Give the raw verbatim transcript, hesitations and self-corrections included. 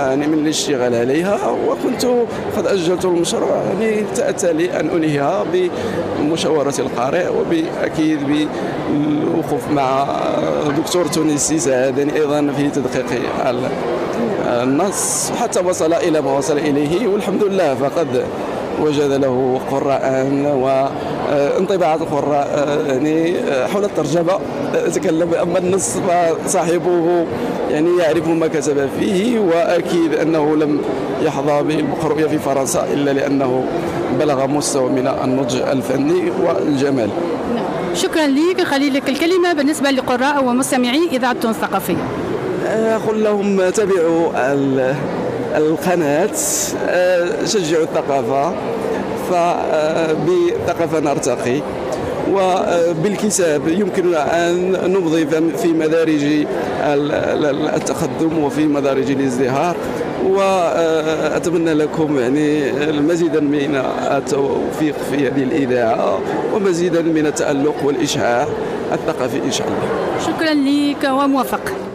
أعاني من الاشتغال عليها، وكنت قد أجلت المشروع يعني تأتى لي أن أنهيها بمشاورة القارئ وبأكيد بالوقوف مع دكتور تونسي ساعدني أيضا في تدقيق النص حتى وصل إلى ما وصل إليه، والحمد لله فقد وجد له قراء وانطباعات القراء يعني حول الترجمة أتكلم، أما النص فصاحبه يعني يعرف ما كتب فيه، وأكيد أنه لم يحظى بالمقروءة في فرنسا إلا لأنه بلغ مستوى من النضج الفني والجمال. شكرا لك. خلي لك الكلمة بالنسبة لقراء ومستمعي إذاعة تونس الثقافية. أقول لهم تابعوا القناة، شجعوا الثقافة، فبالثقافة نرتقي، وبالكتاب يمكننا أن نمضي في مدارج التقدم وفي مدارج الازدهار. وأتمنى لكم يعني المزيدا من التوفيق في هذه الإذاعة ومزيدا من التألق والإشعاع الثقافي إن شاء الله. شكرا لك وموفق.